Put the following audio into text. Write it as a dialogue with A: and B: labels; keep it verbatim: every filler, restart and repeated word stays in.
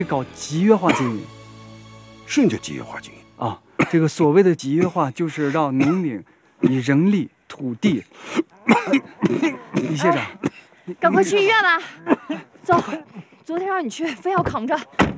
A: 搞集约化经营。
B: 什么叫集约化经营
A: 啊？这个所谓的集约化，就是让农民以人力、土地。李县长，
C: 赶快去医院吧。走，昨天让你去，非要扛着。